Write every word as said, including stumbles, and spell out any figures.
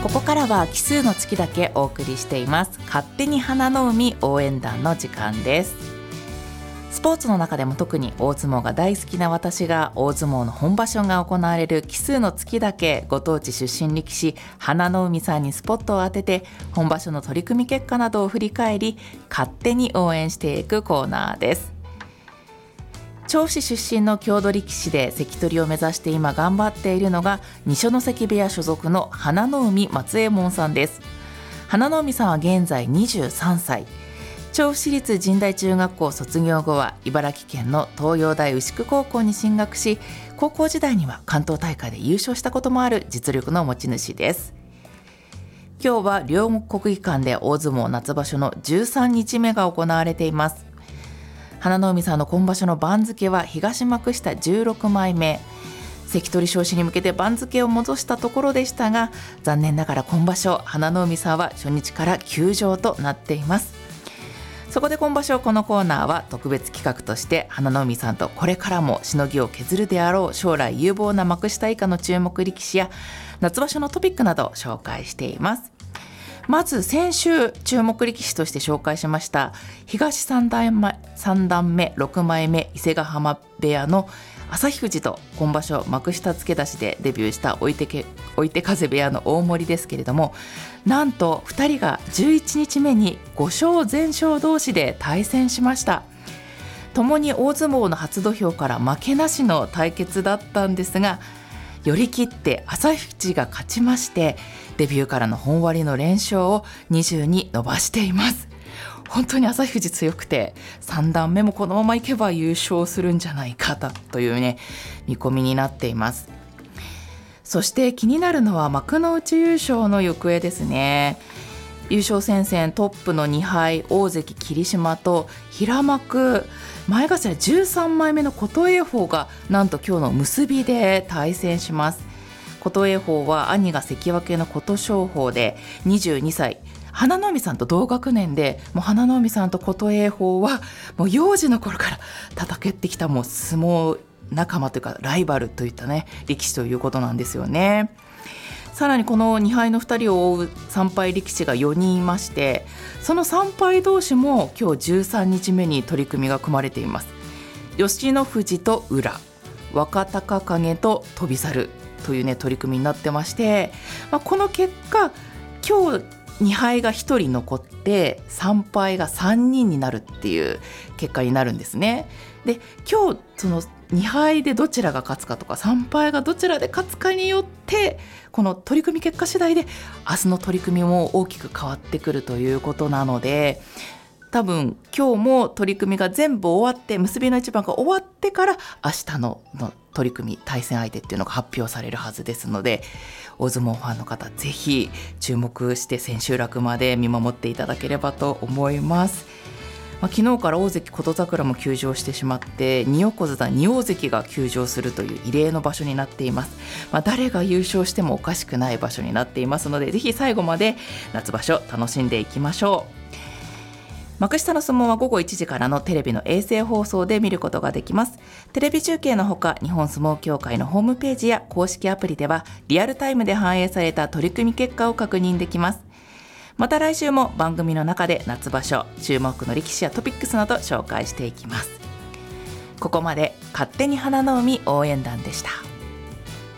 ここからは奇数の月だけお送りしています勝手に花の海応援団の時間です。スポーツの中でも特に大相撲が大好きな私が、大相撲の本場所が行われる奇数の月だけご当地出身力士花の海さんにスポットを当てて、本場所の取り組み結果などを振り返り勝手に応援していくコーナーです。調布市出身の郷土力士で関取を目指して今頑張っているのが二所ノ関部屋所属の花の海松右衛門さんです。花の海さんは現在にじゅうさんさい、調布市立神代中学校卒業後は茨城県の東洋大牛久高校に進学し、高校時代には関東大会で優勝したこともある実力の持ち主です。今日は両国技館で大相撲夏場所のじゅうさんにちめが行われています。花の海さんの今場所の番付は東幕下じゅうろくまいめ、関取昇進に向けて番付を戻したところでしたが、残念ながら今場所花の海さんは初日から休場となっています。そこで今場所このコーナーは特別企画として花の海さんとこれからもしのぎを削るであろう将来有望な幕下以下の注目力士や夏場所のトピックなどを紹介しています。まず先週注目力士として紹介しました東三段目、三段目ろくまいめ伊勢ヶ浜部屋の旭富士と、今場所幕下付け出しでデビューした追手け追手風部屋の大森ですけれども、なんとふたりがじゅういちにちめにごしょう全勝同士で対戦しました。共に大相撲の初土俵から負けなしの対決だったんですが、寄り切って旭富士が勝ちまして、デビューからの本割の連勝をにじゅうに伸ばしています。本当に旭富士強くて、さんだんめもこのままいけば優勝するんじゃないかというね見込みになっています。そして気になるのは幕内優勝の行方ですね。優勝戦線トップのにはい大関霧島と平幕前頭じゅうさんまいめの琴恵峰がなんと今日の結びで対戦します。琴恵峰は兄が関脇の琴勝峰でにじゅうにさい、花の海さんと同学年で、もう花の海さんと琴恵峰はもう幼児の頃から戦ってきたもう相撲仲間というかライバルといったね力士ということなんですよね。さらにこのにはいのふたりを追うさんぱい力士がよにんいまして、そのさんぱい同士も今日じゅうさんにちめに取り組みが組まれています。吉野富士と宇良、若隆景と翔猿というね取り組みになってまして、まあ、この結果今日にはいがひとり残ってさんぱいがさんにんになるっていう結果になるんですね。で今日そのにはいでどちらが勝つかとかさんぱいがどちらで勝つかによってこの取り組み結果次第で明日の取り組みも大きく変わってくるということなので、多分今日も取り組みが全部終わって結びの一番が終わってから明日 の, の取り組み対戦相手っていうのが発表されるはずですので、大相撲ファンの方ぜひ注目して千秋楽まで見守っていただければと思います。まあ、昨日から大関琴櫻も休場してしまってに横綱に大関が休場するという異例の場所になっています。まあ、誰が優勝してもおかしくない場所になっていますので、ぜひ最後まで夏場所楽しんでいきましょう。幕下の相撲はごごいちじからのテレビの衛星放送で見ることができます。テレビ中継のほか日本相撲協会のホームページや公式アプリではリアルタイムで反映された取り組み結果を確認できます。また来週も番組の中で夏場所注目の力士やトピックスなど紹介していきます。ここまで勝手に花の海応援団でした。